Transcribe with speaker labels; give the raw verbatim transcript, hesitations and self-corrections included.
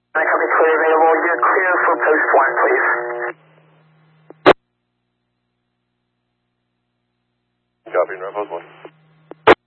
Speaker 1: Copy, clear available. You're clear for post one, please.
Speaker 2: Copy, post one.